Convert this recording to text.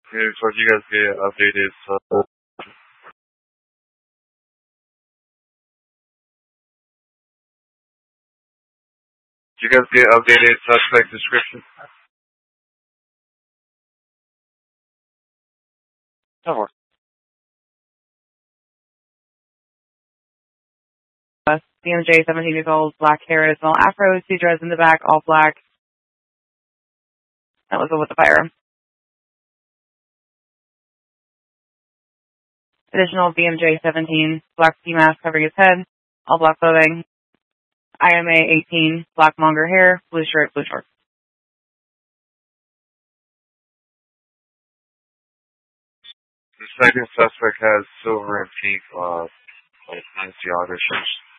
Okay, so you guys get updated. You guys get updated suspect description? No. BMJ, 17 years old, black hair, small afro, two dreads in the back, all black. That was with the firearm. Additional BMJ 17, black ski mask covering his head, all black clothing. IMA 18, black longer hair, blue shirt, blue shorts. The second suspect has silver and pink, like nice jogger shirts.